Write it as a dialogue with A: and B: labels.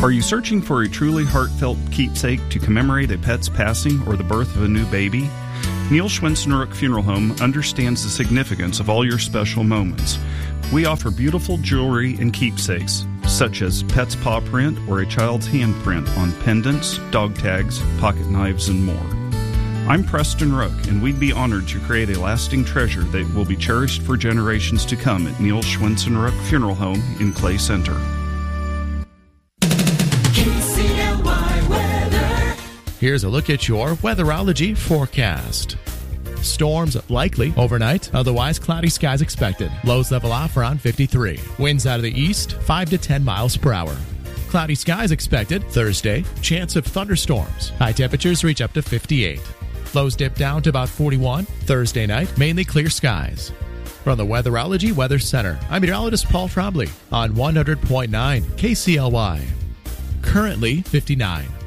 A: Are you searching for a truly heartfelt keepsake to commemorate a pet's passing or the birth of a new baby? Neil Schwensenrook Funeral Home understands the significance of all your special moments. We offer beautiful jewelry and keepsakes, such as pet's paw print or a child's handprint on pendants, dog tags, pocket knives, and more. I'm Preston Rook, and we'd be honored to create a lasting treasure that will be cherished for generations to come at Neil Schwensenrook Funeral Home in Clay Center.
B: KCLY weather.
C: Here's a look at your weatherology forecast. Storms likely overnight, otherwise cloudy skies expected. Lows level off around 53. Winds out of the east, 5 to 10 miles per hour. Cloudy skies expected Thursday. Chance of thunderstorms. High temperatures reach up to 58. Lows dip down to about 41. Thursday night, mainly clear skies. From the Weatherology Weather Center, I'm meteorologist Paul Trombley on 100.9 KCLY. Currently 59.